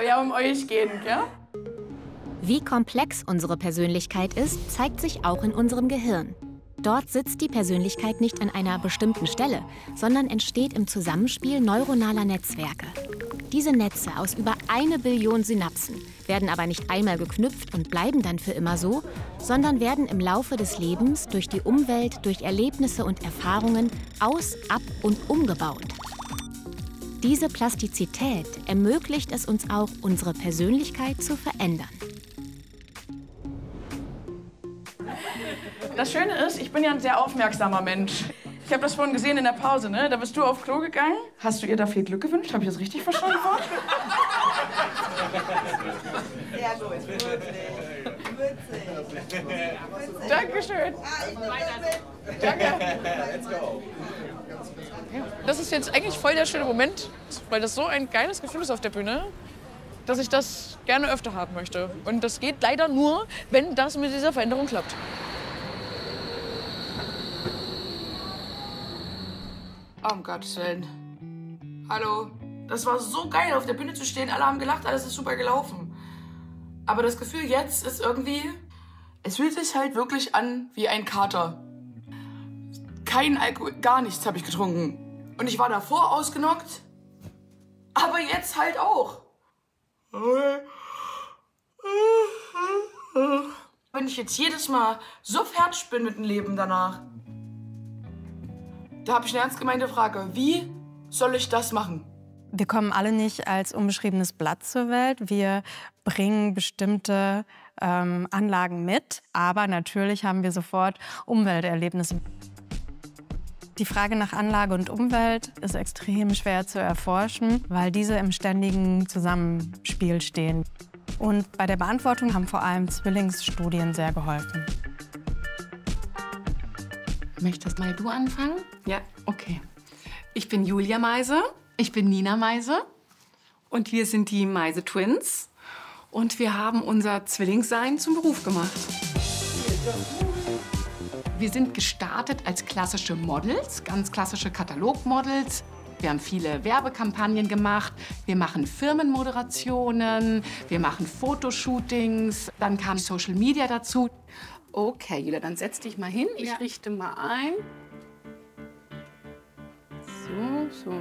ja um euch gehen, gell? Wie komplex unsere Persönlichkeit ist, zeigt sich auch in unserem Gehirn. Dort sitzt die Persönlichkeit nicht an einer bestimmten Stelle, sondern entsteht im Zusammenspiel neuronaler Netzwerke. Diese Netze aus über 1 Billion Synapsen werden aber nicht einmal geknüpft und bleiben dann für immer so, sondern werden im Laufe des Lebens durch die Umwelt, durch Erlebnisse und Erfahrungen aus-, ab- und umgebaut. Diese Plastizität ermöglicht es uns auch, unsere Persönlichkeit zu verändern. Das Schöne ist, ich bin ja ein sehr aufmerksamer Mensch. Ich habe das vorhin gesehen in der Pause, ne? Da bist du auf Klo gegangen. Hast du ihr da viel Glück gewünscht? Habe ich das richtig verstanden? Sehr gut, witzig. Dankeschön. Danke. Das ist jetzt eigentlich voll der schöne Moment, weil das so ein geiles Gefühl ist auf der Bühne, dass ich das gerne öfter haben möchte. Und das geht leider nur, wenn das mit dieser Veränderung klappt. Oh, um Gottes Willen. Hallo. Das war so geil, auf der Bühne zu stehen. Alle haben gelacht, alles ist super gelaufen. Aber das Gefühl jetzt ist irgendwie... Es fühlt sich halt wirklich an wie ein Kater. Kein Alkohol, gar nichts habe ich getrunken. Und ich war davor ausgenockt. Aber jetzt halt auch. Wenn ich jetzt jedes Mal so fertig bin mit dem Leben danach... Da habe ich eine ernst gemeinte Frage. Wie soll ich das machen? Wir kommen alle nicht als unbeschriebenes Blatt zur Welt. Wir bringen bestimmte Anlagen mit. Aber natürlich haben wir sofort Umwelterlebnisse. Die Frage nach Anlage und Umwelt ist extrem schwer zu erforschen, weil diese im ständigen Zusammenspiel stehen. Und bei der Beantwortung haben vor allem Zwillingsstudien sehr geholfen. Möchtest mal du anfangen? Ja, okay. Ich bin Julia Meise. Ich bin Nina Meise. Und wir sind die Meise Twins. Und wir haben unser Zwillingssein zum Beruf gemacht. Wir sind gestartet als klassische Models, ganz klassische Katalogmodels. Wir haben viele Werbekampagnen gemacht. Wir machen Firmenmoderationen. Wir machen Fotoshootings. Dann kam Social Media dazu. Okay, Julia, dann setz dich mal hin. Ich richte mal ein. So.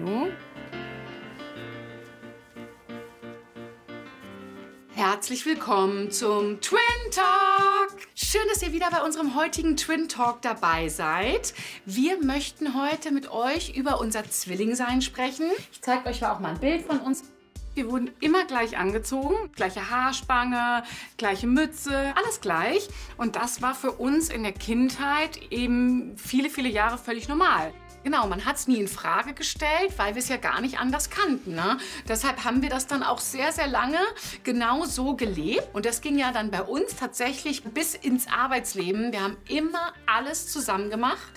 Herzlich willkommen zum Twin Talk. Schön, dass ihr wieder bei unserem heutigen Twin Talk dabei seid. Wir möchten heute mit euch über unser Zwillingsein sprechen. Ich zeige euch auch mal ein Bild von uns. Wir wurden immer gleich angezogen, gleiche Haarspange, gleiche Mütze, alles gleich. Und das war für uns in der Kindheit eben viele, viele Jahre völlig normal. Genau, man hat es nie in Frage gestellt, weil wir es ja gar nicht anders kannten. Ne? Deshalb haben wir das dann auch sehr, sehr lange genau so gelebt. Und das ging ja dann bei uns tatsächlich bis ins Arbeitsleben. Wir haben immer alles zusammen gemacht.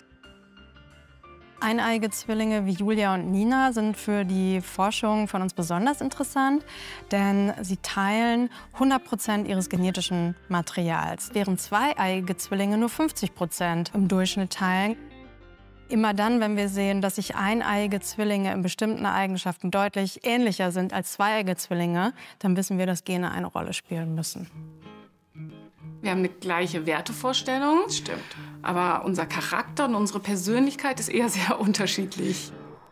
Eineige Zwillinge wie Julia und Nina sind für die Forschung von uns besonders interessant, denn sie teilen 100% ihres genetischen Materials, während zweieiige Zwillinge nur 50% im Durchschnitt teilen. Immer dann, wenn wir sehen, dass sich eineige Zwillinge in bestimmten Eigenschaften deutlich ähnlicher sind als zweieige Zwillinge, dann wissen wir, dass Gene eine Rolle spielen müssen. Wir haben eine gleiche Wertevorstellung. Das stimmt. Aber unser Charakter und unsere Persönlichkeit ist eher sehr unterschiedlich.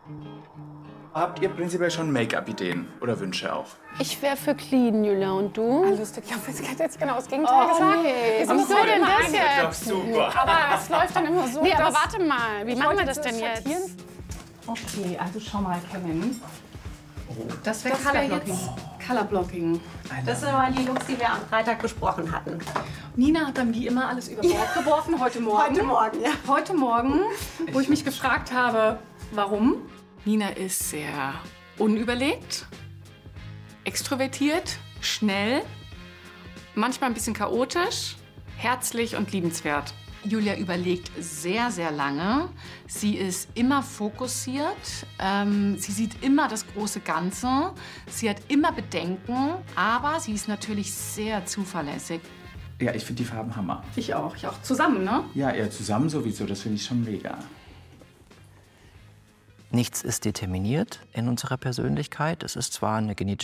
Habt ihr prinzipiell schon Make-up-Ideen oder Wünsche auch? Ich wäre für clean, Julia. Und du? Lustig, ich habe jetzt genau das Gegenteil gesagt. Nee. Wieso soll denn das jetzt? Super. Aber es läuft dann immer so. Nee, aber warte mal. Wie machen wir das denn jetzt? Okay, also schau mal, Kevin. Das wäre Colorblocking. Das sind aber die Looks, die wir am Freitag besprochen hatten. Nina hat dann wie immer alles über Bord geworfen, heute Morgen. Heute Morgen, ja. Heute Morgen, wo ich mich gefragt habe, warum. Nina ist sehr unüberlegt, extrovertiert, schnell, manchmal ein bisschen chaotisch, herzlich und liebenswert. Julia überlegt sehr, sehr lange. Sie ist immer fokussiert. Sie sieht immer das große Ganze. Sie hat immer Bedenken, aber sie ist natürlich sehr zuverlässig. Ja, ich finde die Farben Hammer. Ich auch. Zusammen, ne? Ja, eher zusammen sowieso, das finde ich schon mega. Nichts ist determiniert in unserer Persönlichkeit. Es ist zwar eine genetische